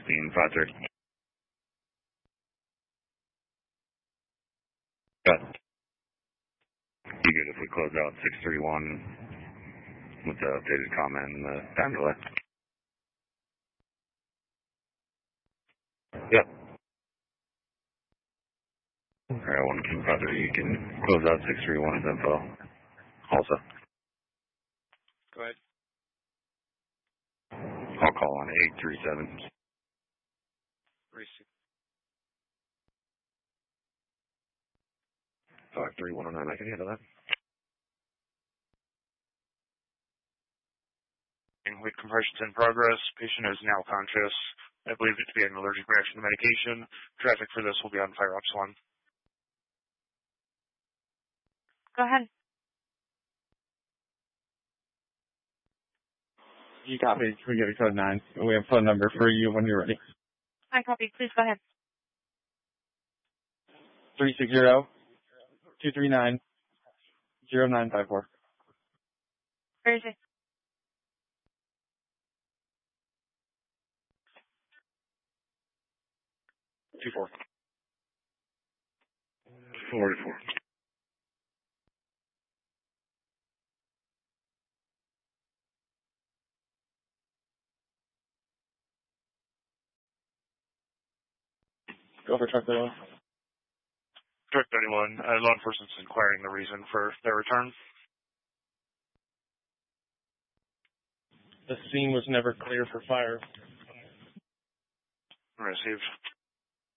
Being 530. Got it. You good if we close out 631 with the updated comment and the time delay? Yep. Alright, 1 King 530, you can close out 631's info also. Go ahead. I'll call on 837. 53109, I can handle that. Weight compressions in progress. Patient is now conscious. I believe it to be an allergic reaction to medication. Traffic for this will be on Fire Ops 1. Go ahead. You copy. We get a code 9. We have phone number for you when you're ready. I copy. Please go ahead. 360-239-0954. Where is it? 2-4. 44. Go for truck 31. Truck 31. Law enforcement's inquiring the reason for their return. The scene was never clear for fire. Received.